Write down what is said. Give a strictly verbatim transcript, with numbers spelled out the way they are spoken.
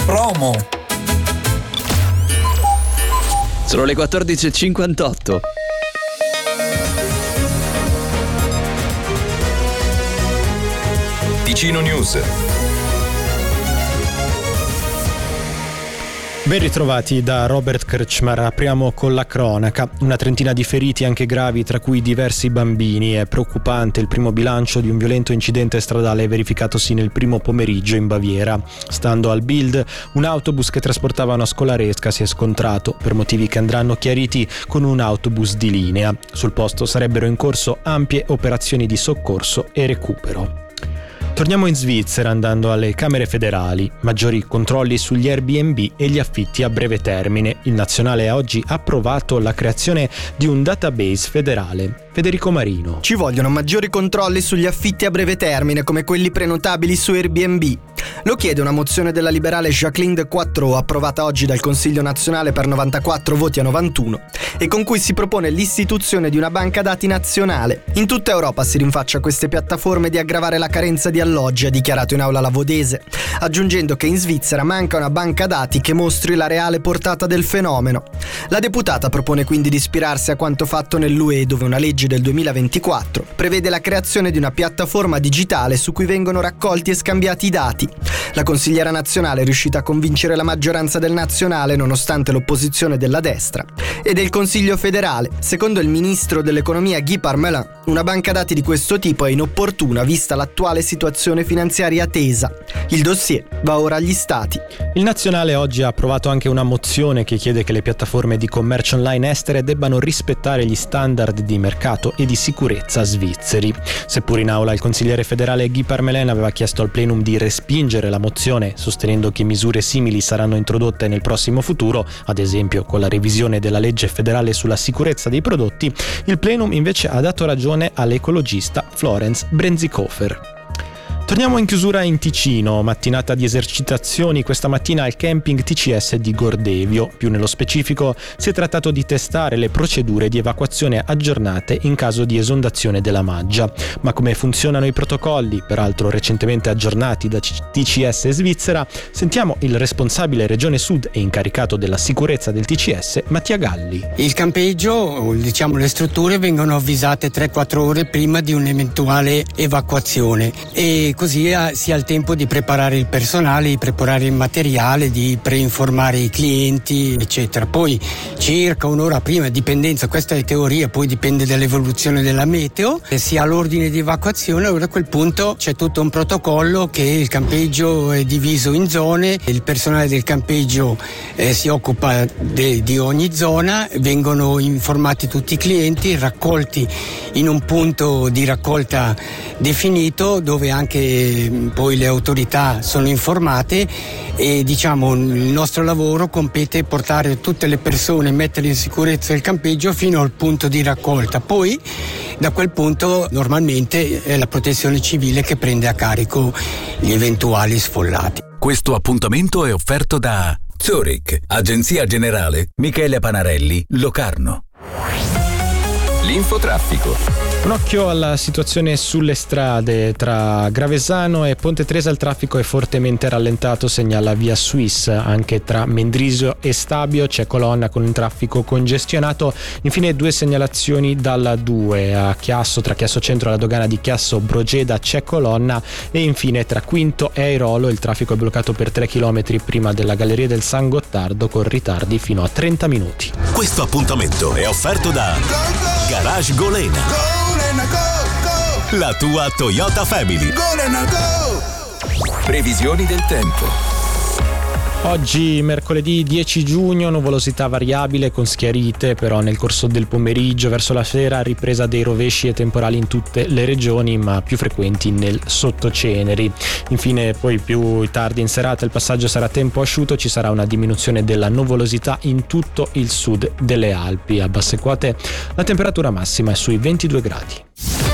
promo. Sono le quattordici e cinquantotto. Ticino News. Ben ritrovati da Robert Krčmar. Apriamo con la cronaca. Una trentina di feriti, anche gravi, tra cui diversi bambini. È preoccupante il primo bilancio di un violento incidente stradale verificatosi nel primo pomeriggio in Baviera. Stando al Bild, un autobus che trasportava una scolaresca si è scontrato, per motivi che andranno chiariti, con un autobus di linea. Sul posto sarebbero in corso ampie operazioni di soccorso e recupero. Torniamo in Svizzera andando alle Camere federali. Maggiori controlli sugli Airbnb e gli affitti a breve termine. Il Nazionale ha oggi approvato la creazione di un database federale. Federico Marino. Ci vogliono maggiori controlli sugli affitti a breve termine, come quelli prenotabili su Airbnb. Lo chiede una mozione della liberale Jacqueline de Quattro, approvata oggi dal Consiglio nazionale per novantaquattro voti a novantuno, e con cui si propone l'istituzione di una banca dati nazionale. In tutta Europa si rinfaccia a queste piattaforme di aggravare la carenza di alloggi, ha dichiarato in aula la Vodese, aggiungendo che in Svizzera manca una banca dati che mostri la reale portata del fenomeno. La deputata propone quindi di ispirarsi a quanto fatto nell'U E, dove una legge del duemilaventiquattro prevede la creazione di una piattaforma digitale su cui vengono raccolti e scambiati i dati. La consigliera nazionale è riuscita a convincere la maggioranza del nazionale nonostante l'opposizione della destra e del Consiglio federale. Secondo il ministro dell'economia Guy Parmelin, una banca dati di questo tipo è inopportuna vista l'attuale situazione finanziaria tesa. Il dossier va ora agli stati. Il Nazionale oggi ha approvato anche una mozione che chiede che le piattaforme di commercio online estere debbano rispettare gli standard di mercato e di sicurezza svizzeri. Seppur in aula il consigliere federale Guy Parmelin aveva chiesto al plenum di respingere la mozione, sostenendo che misure simili saranno introdotte nel prossimo futuro, ad esempio con la revisione della legge federale sulla sicurezza dei prodotti, il plenum invece ha dato ragione all'ecologista Florence Brenzikofer. Torniamo in chiusura in Ticino, mattinata di esercitazioni questa mattina al camping T C S di Gordevio. Più nello specifico si è trattato di testare le procedure di evacuazione aggiornate in caso di esondazione della Maggia. Ma come funzionano i protocolli, peraltro recentemente aggiornati da T C S Svizzera, sentiamo il responsabile Regione Sud e incaricato della sicurezza del T C S, Mattia Galli. Il campeggio, diciamo le strutture, vengono avvisate tre quattro ore prima di un'eventuale evacuazione e così si ha il tempo di preparare il personale, di preparare il materiale, di preinformare i clienti, eccetera. Poi circa un'ora prima, dipendenza, questa è teoria, poi dipende dall'evoluzione della meteo, si ha l'ordine di evacuazione. Allora a quel punto c'è tutto un protocollo che il campeggio è diviso in zone, il personale del campeggio eh, si occupa de, di ogni zona, vengono informati tutti i clienti, raccolti in un punto di raccolta definito dove anche poi le autorità sono informate e diciamo il nostro lavoro compete portare tutte le persone, mettere in sicurezza il campeggio fino al punto di raccolta. Poi da quel punto normalmente è la protezione civile che prende a carico gli eventuali sfollati. Questo appuntamento è offerto da Zurich, Agenzia Generale Michele Panarelli, Locarno. L'infotraffico. Un occhio alla situazione sulle strade. Tra Gravesano e Ponte Tresa il traffico è fortemente rallentato, segnala via Suisse. Anche tra Mendrisio e Stabio c'è colonna con un traffico congestionato. Infine due segnalazioni dalla due a Chiasso, tra Chiasso Centro e la dogana di Chiasso Brogeda c'è colonna, e infine tra Quinto e Airolo il traffico è bloccato per tre chilometri prima della Galleria del San Gottardo con ritardi fino a trenta minuti. Questo appuntamento è offerto da Garage Golena. La tua Toyota Family. Previsioni del tempo. Oggi mercoledì dieci giugno, nuvolosità variabile con schiarite, però nel corso del pomeriggio verso la sera ripresa dei rovesci e temporali in tutte le regioni, ma più frequenti nel sottoceneri. Infine poi più tardi in serata il passaggio sarà tempo asciutto, ci sarà una diminuzione della nuvolosità in tutto il sud delle Alpi. A basse quote la temperatura massima è sui ventidue gradi.